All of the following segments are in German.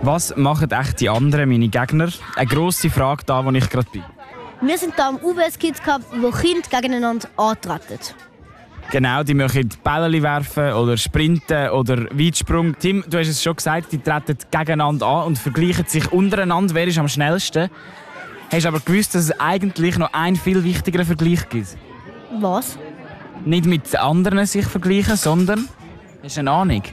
Was machen echt die anderen, meine Gegner? Eine grosse Frage da, wo ich gerade bin. Wir sind hier am UBS Kids Cup, wo Kinder gegeneinander antreten. Genau, die möchten Bälle werfen oder sprinten oder Weitsprung. Tim, du hast es schon gesagt, die treten gegeneinander an und vergleichen sich untereinander, wer ist am schnellsten. Hast du aber gewusst, dass es eigentlich noch einen viel wichtigeren Vergleich gibt? Was? Nicht mit anderen sich vergleichen, sondern... Hast du eine Ahnung?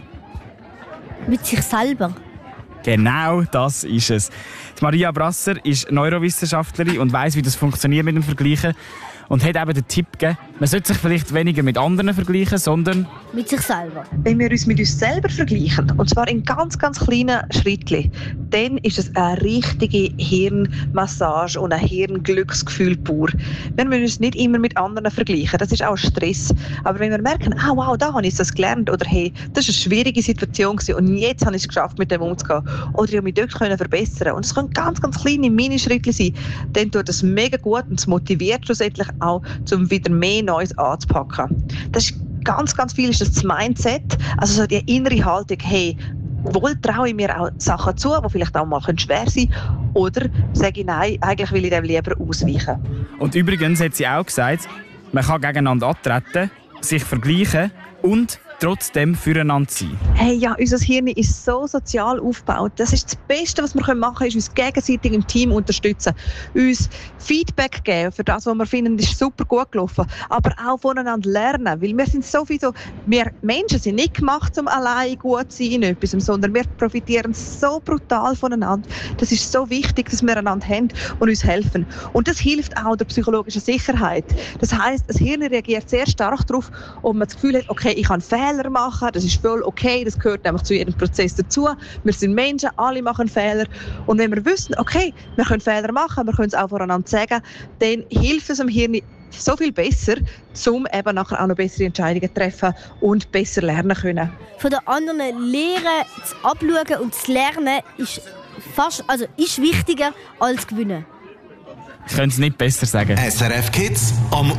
Mit sich selber. Genau, das ist es. Die Maria Brasser ist Neurowissenschaftlerin und weiss, wie das funktioniert mit dem Vergleichen. Und hat eben den Tipp gegeben, man sollte sich vielleicht weniger mit anderen vergleichen, sondern mit sich selber. Wenn wir uns mit uns selber vergleichen, und zwar in ganz, ganz kleinen Schrittchen, dann ist es eine richtige Hirnmassage und ein Hirnglücksgefühl pur. Wir müssen uns nicht immer mit anderen vergleichen, das ist auch Stress. Aber wenn wir merken, wow, da habe ich das gelernt, oder hey, das war eine schwierige Situation gewesen, und jetzt habe ich es geschafft, mit dem umzugehen, oder ich habe mich dort verbessern. Und es können ganz, ganz kleine Minischritte sein, dann tut das mega gut und es motiviert schlussendlich auch, um wieder mehr Neues anzupacken. Das ist ganz, ganz viel ist das Mindset, also so die innere Haltung, hey, wohl traue ich mir auch Sachen zu, die vielleicht auch mal schwer sein können, oder sage ich nein, eigentlich will ich dem lieber ausweichen. Und übrigens hat sie auch gesagt, man kann gegeneinander antreten, sich vergleichen und trotzdem füreinander sein. Hey, ja, unser Hirn ist so sozial aufgebaut. Das ist das Beste, was wir machen können, ist uns gegenseitig im Team unterstützen. Uns Feedback geben für das, was wir finden, ist super gut gelaufen. Aber auch voneinander lernen. Weil wir sind wir Menschen sind nicht gemacht, um allein gut zu sein in etwas, sondern wir profitieren so brutal voneinander. Das ist so wichtig, dass wir einander haben und uns helfen. Und das hilft auch der psychologischen Sicherheit. Das heisst, das Hirn reagiert sehr stark darauf, ob man das Gefühl hat, okay, ich kann Fehler machen, das ist voll okay, das gehört einfach zu jedem Prozess dazu. Wir sind Menschen, alle machen Fehler. Und wenn wir wissen, okay, wir können Fehler machen, wir können es auch voneinander sagen, dann hilft es dem Hirn so viel besser, um eben nachher auch noch bessere Entscheidungen zu treffen und besser lernen können. Von den anderen lernen, zu abschauen und zu lernen ist wichtiger als gewinnen. Ich könnte es nicht besser sagen. SRF Kids am